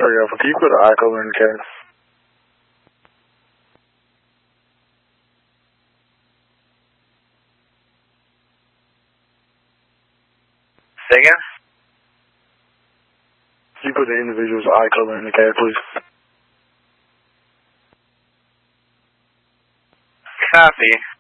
photographer. Can you put an eye color in the case? Say again? Can you put the individual's eye color in the case, please? Copy.